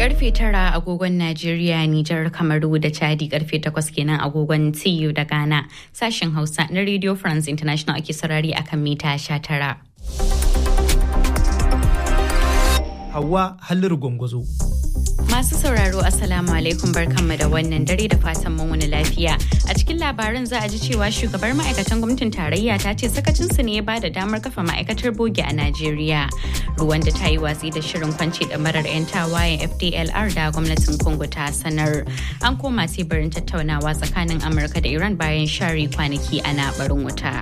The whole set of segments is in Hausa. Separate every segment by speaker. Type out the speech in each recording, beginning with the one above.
Speaker 1: Karfe 9 agogon Najeriya, Nijar, Kamaru da Chadi, karfe 8 kenan agogon TU da Ghana. Sashen Hausa na Radio France International ake saurari akan mita 19.
Speaker 2: Hauwa Halliru Gwangwazo.
Speaker 1: Masu sauraro Assalamu alaikum, barkanmu da wannan dare da fatan mun wani lafiya. A cikin labaran za a ji cewa shugabar ma'aikatan gwamnatin tarayya ta ce sakacinsu ne ya bada damar kafa ma'aikatar bogi a Najeriya. Ruwan da ta yi watsi da shirin kwance ɗamarar 'yan tawayen FDLR da gwamnatin Congo ta sanar. An koma teburin tattaunawa tsakanin Amurka da Iran bayan share kwanaki ana barin wuta.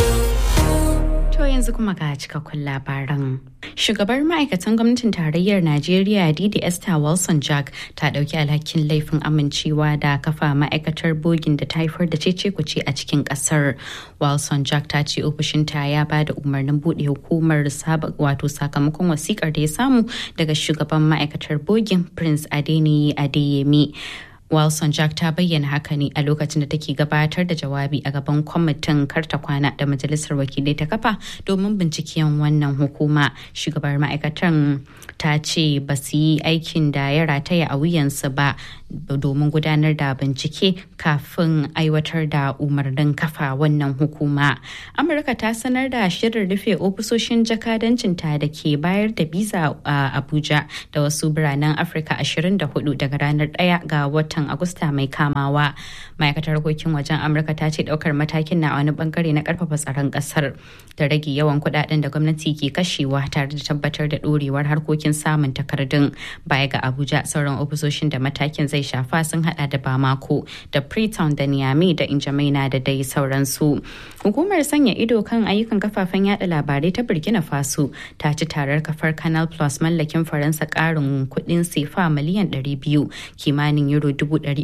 Speaker 1: To yanzu kuma ga cikakkun labaran. Shugabar ma'aikatan gwamnatin tarayyar Najeriya Didi Esther Wilson Jack ta dauki alhakin laifin amincewa da kafa ma'aikatar bogin da ta haifar da cece-kuce a cikin kasar. Wilson Jack ta ce ofishinta ya ba da umarnin bude hukumar sakamakon wasikar da ya samu daga shugaban ma'aikatar bogin Prince Adeniyi Adeyemi. Wilson Jack ta bayyana haka ne a lokacin da take gabatar da jawabi a gaban kwamitin karta kwana da majalisar wakilai ta kafa domin binciken wannan hukuma. Shugabar ma'aikatan ta ce ba su yi aikin da ya rataya a wuyansu ba domin gudanar da bincike kafin aiwatar da umarnin kafa wannan hukuma. Amurka ta sanar da shirin rufe ofisoshin jakadancinta da ke bayar da biza a Abuja da wasu biranen Afirka 24 daga ranar 1 ga watan Agusta mai kamawa. Ma'aikatar harkokin wajen Amurka ta ce daukar matakin na wani bangare na karfafa tsaron kasar da rage yawan kudaden da gwamnati ke kashewa tare da tabbatar da dorewar harkokin samun takardun. Baya ga Abuja, sauran ofisoshin da matakin zai shafa sun hada da Bamako da Freetown da Niamey da Injamaina da dai sauransu. Hukumar sanya ido kan ayyukan kafafen yada labarai ta Burkina Faso ta ci tarar kafar Canal Plus mallakin Faransa karin kudin sefa miliyan 200 kimanin euro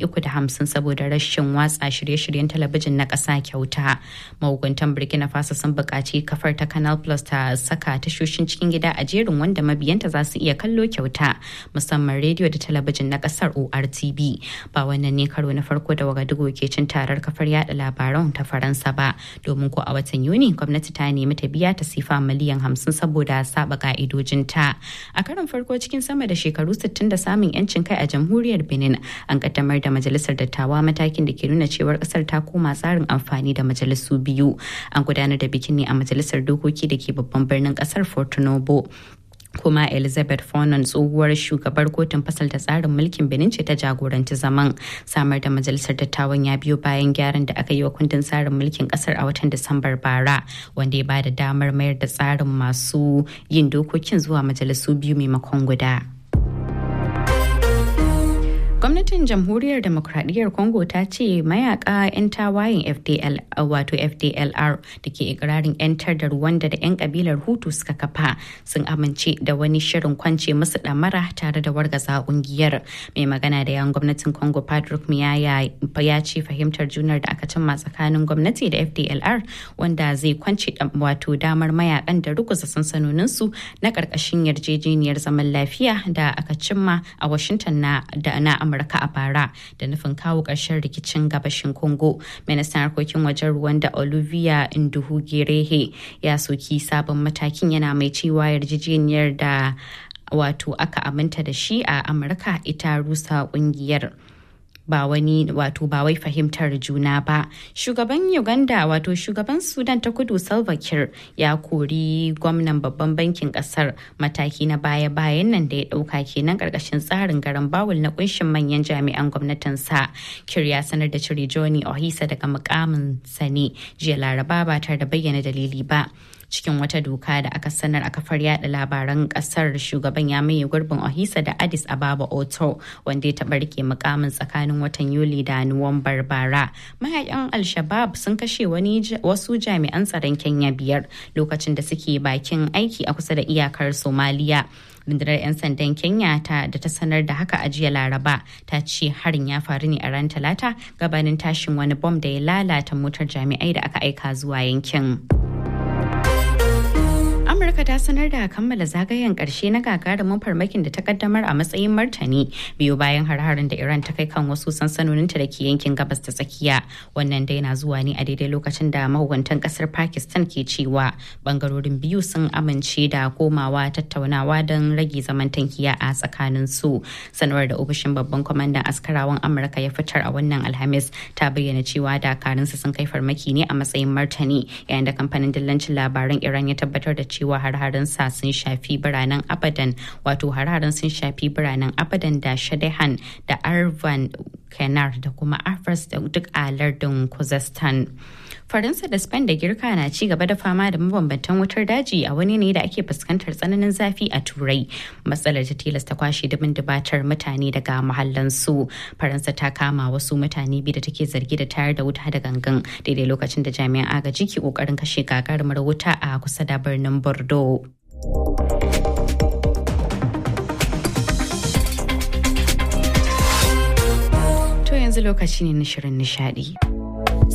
Speaker 1: 350 saboda rashin watsa shirye-shiryen talabijin na ƙasa kyauta. Mahukuntan Burkina Faso sun buƙaci kafar ta Canal Plus ta saka tashoshin cikin gida a jerin wanda mabiyanta za su iya kallo kyauta, musamman rediyo da talabijin na ƙasar ORTB. Ba wannan ne karo na farko da Wagadugu ke cin tarar kafar yada labaran ta Faransa ba, domin ko a watan Yuni gwamnati ta nemi ta biya ta sifa miliyan 50 saboda saba ka'idojinta. A karon farko cikin sama da shekaru 60 da samun 'yancin kai a jamhuriyar Benin, an kaddamar da majalisar dattawa, matakin da ke nuna cewar kasar ta koma tsarin amfani da majalisu biyu. An gudanar da bikin ne a majalisar dokoki da ke babban birnin kasar Porto Novo. Kuma Elizabeth Fonon, tsohuwar shugabar kotun fasalta tsarin mulkin Benin, ce ta jagoranci zaman. Samar da majalisar dattawan ya biyo bayan gyaran da aka yi wa kundin tsarin mulkin kasar a watan Disambar bara, wanda ya ba da damar mayar da tsarin masu yin dokokin zuwa majalisu biyu maimakon guda. Gwamnatin Jamhuriyar Demokradiyyar Congo ta ce mayaka 'yan tawayen FDLR da ke ikirarin 'yantar da Rwanda da 'yan kabilar Hutu suka kafa sun amince da wani shirin kwance musu damara tare da wargaza kungiyar. Mai magana da yawan gwamnatin Congo Patrick Muyaya ya ce fahimtar junar da aka cimma tsakanin gwamnati da FDLR wanda zai kwance damar mayakan da ruguza sansanoninsu na karkashin yarjejeniyar zaman lafiya da aka cimma a Washington na Amurka a bara da nufin kawo ƙarshen rikicin gabashin Congo. Ministan harkokin wajen Rwanda Olivier Nduhungirehe ya soki sabon matakin, yana mai cewa yarjejeniyar da aka aminta da shi a Amurka ita rusa kungiyar. Ba wai fahimtar juna ba. Shugaban Uganda shugaban Sudan ta Kudu Salva Kiir ya kori gwamnan babban bankin kasar, mataki na baya-bayan nan da ya dauka kenan karkashin tsarin garan bawul na kunshin manyan jami'an gwamnatinsa. Kiir ya sanar da cire Johnny Ohisa daga mukamin sani jiya Laraba ba tare da bayyana dalili ba. Cikin wata doka da aka sanar a kafar yada labaran kasar, shugaban ya maye gurbin Ohisa da Addis Ababa Oto, wanda ya taɓa rike mukamin tsakanin watan Yuli da Nuwambar bara. Mayakan Al-Shabaab sun kashe wasu jami'an tsaron Kenya 5 lokacin da suke bakin aiki a kusa da iyakar Somaliya. Rundunar 'yan sandan Kenya da ta sanar da haka a jiya Laraba ta ce harin ya faru ne a ran Talata gabanin tashin wani bom da ya lalata motar jami'ai da aka aika zuwa yankin. Amurka ta sanar da kammala zagayen ƙarshe na gagarumin farmakin da ta kaddamar a matsayin martani biyu bayan har-harin da Iran ta kai kan wasu sansanoninta da ke yankin gabas ta tsakiya. Wannan dai na zuwa ne a daidai lokacin da mahukuntan ƙasar Pakistan ke cewa bangarorin biyu sun amince da komawa tattaunawa don rage zaman tankiya a tsakanin su. Sanarwar da ofishin babban kwamandan askarawan Amurka ya fitar a wannan Alhamis ta bayyana cewa dakarunsu sun kai farmaki ne a matsayin martani, yayin da kamfanin dillancin labaran Iran ya tabbatar da cewa har-haren sa sun shafi biranen Abadan, wato har-haren sun shafi biranen Abadan da Shadehan da Arvan Kenar da kuma Afras da duk a lardin Khuzestan. Faransa da Spain da Girka na ci gaba da fama da mabambantan wutar daji a wani ne da ake fuskantar tsananin zafi a Turai. Matsalar ta tilasta kwashe dubin dubatar mutane daga mahallansu. Faransa ta kama wasu mutane biyu da take zargi da tayar da wuta da gangan daidai lokacin da jami'an agaji ke kokarin kashe gagarumar wuta a kusa da birnin Bordeaux. To yanzu lokaci ne na shirin nishadi.